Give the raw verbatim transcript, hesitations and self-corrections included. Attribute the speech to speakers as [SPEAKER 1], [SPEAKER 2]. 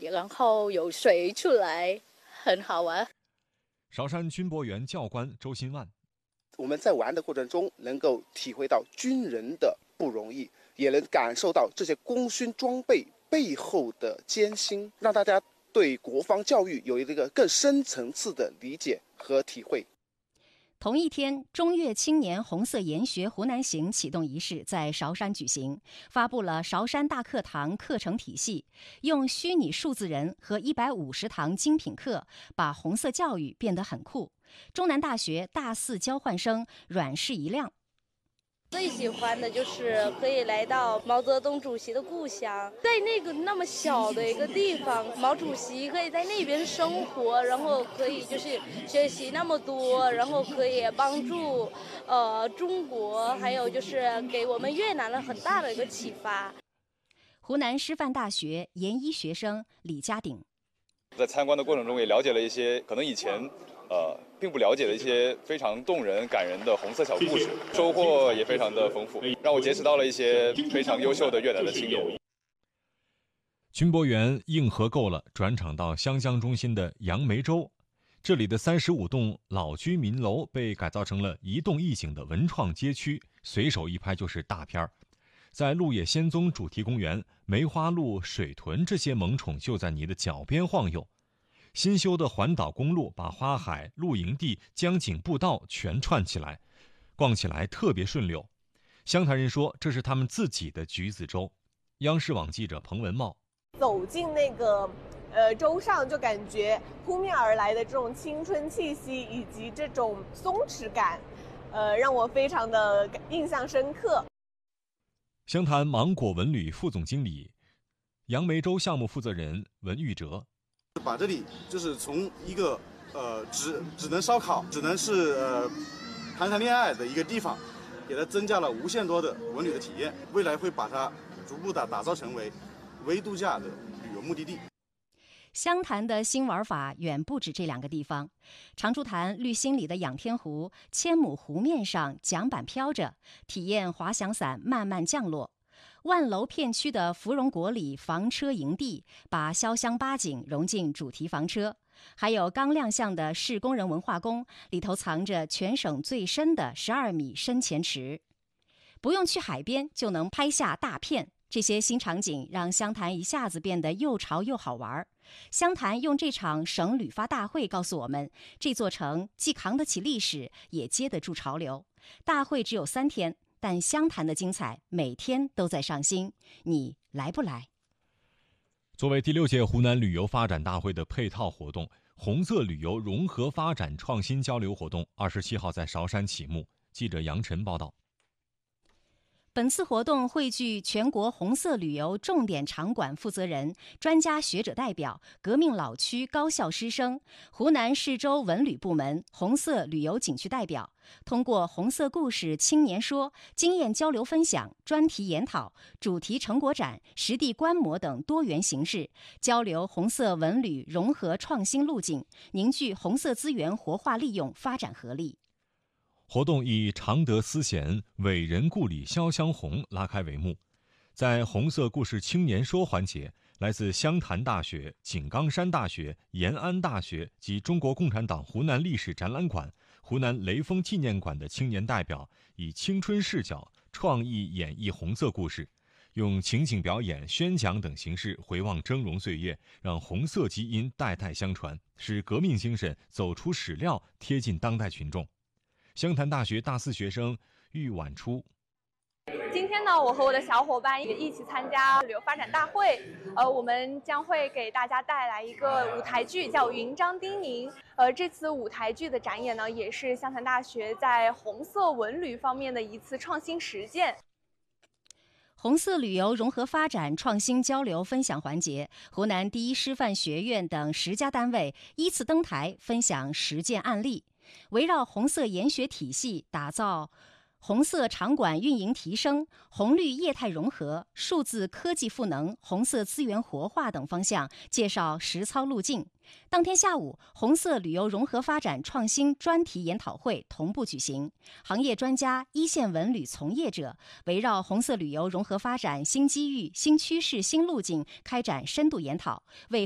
[SPEAKER 1] 然后有水出来，很好玩。
[SPEAKER 2] 韶山军博园教官周新万，
[SPEAKER 3] 我们在玩的过程中能够体会到军人的不容易，也能感受到这些功勋装备背后的艰辛，让大家对国防教育有一个更深层次的理解和体会。
[SPEAKER 4] 同一天，中越青年红色研学湖南行启动仪式在韶山举行，发布了韶山大课堂课程体系，用虚拟数字人和一百五十堂精品课，把红色教育变得很酷。中南大学大四交换生阮氏一亮。
[SPEAKER 5] 最喜欢的就是可以来到毛泽东主席的故乡，在那个那么小的一个地方，毛主席可以在那边生活，然后可以就是学习那么多，然后可以帮助呃中国，还有就是给我们越南了很大的一个启发。
[SPEAKER 4] 湖南师范大学研一学生李家鼎，
[SPEAKER 6] 在参观的过程中也了解了一些可能以前呃，并不了解的一些非常动人、感人的红色小故事，收获也非常的丰富，让我结识到了一些非常优秀的越南的青年。
[SPEAKER 2] 军博园硬核够了，转场到湘江中心的杨梅洲，这里的三十五栋老居民楼被改造成了一动一景的文创街区，随手一拍就是大片儿。在鹿野仙踪主题公园，梅花鹿、水豚这些萌宠就在你的脚边晃悠。新修的环岛公路把花海、露营地、江景步道全串起来，逛起来特别顺溜。湘潭人说，这是他们自己的橘子洲。央视网记者彭文茂，
[SPEAKER 7] 走进那个呃洲上，就感觉扑面而来的这种青春气息以及这种松弛感，呃，让我非常的印象深刻。
[SPEAKER 2] 湘潭芒果文旅副总经理、杨梅洲项目负责人文玉哲。
[SPEAKER 8] 把这里就是从一个呃只只能烧烤、只能是呃谈谈恋爱的一个地方，给它增加了无限多的文旅的体验。未来会把它逐步的打造成为微度假的旅游目的地。
[SPEAKER 4] 湘潭的新玩法远不止这两个地方。长竹潭绿心里的仰天湖，千亩湖面上桨板飘着，体验滑翔伞慢慢降落。万楼片区的芙蓉国里房车营地，把潇湘八景融进主题房车。还有刚亮相的市工人文化宫，里头藏着全省最深的十二米深潜池，不用去海边就能拍下大片。这些新场景让湘潭一下子变得又潮又好玩。湘潭用这场省旅发大会告诉我们，这座城既扛得起历史，也接得住潮流。大会只有三天，但湘潭的精彩每天都在上新，你来不来？
[SPEAKER 2] 作为第六届湖南旅游发展大会的配套活动，红色旅游融合发展创新交流活动二十七号在韶山启幕。记者杨晨报道。
[SPEAKER 4] 本次活动汇聚全国红色旅游重点场馆负责人、专家学者代表、革命老区高校师生、湖南市州文旅部门红色旅游景区代表，通过红色故事青年说、经验交流分享、专题研讨、主题成果展、实地观摩等多元形式，交流红色文旅融合创新路径，凝聚红色资源活化利用发展合力。
[SPEAKER 2] 活动以常德思贤、伟人故里潇湘红拉开帷幕。在红色故事青年说环节，来自湘潭大学、井冈山大学、延安大学及中国共产党湖南历史展览馆、湖南雷锋纪念馆的青年代表，以青春视角创意演绎红色故事，用情景表演、宣讲等形式回望峥嵘岁月，让红色基因代代相传，使革命精神走出史料，贴近当代群众。湘潭大学大四学生喻晚初，
[SPEAKER 9] 今天呢，我和我的小伙伴一起参加旅游发展大会，呃，我们将会给大家带来一个舞台剧，叫《云章叮咛》。呃，这次舞台剧的展演呢，也是湘潭大学在红色文旅方面的一次创新实践。
[SPEAKER 4] 红色旅游融合发展创新交流分享环节，湖南第一师范学院等十家单位依次登台分享实践案例，围绕红色研学体系打造红色场馆运营提升、红绿业态融合、数字科技赋能、红色资源活化等方向介绍实操路径。当天下午，红色旅游融合发展创新专题研讨会同步举行，行业专家、一线文旅从业者围绕红色旅游融合发展新机遇、新趋势、新路径开展深度研讨，为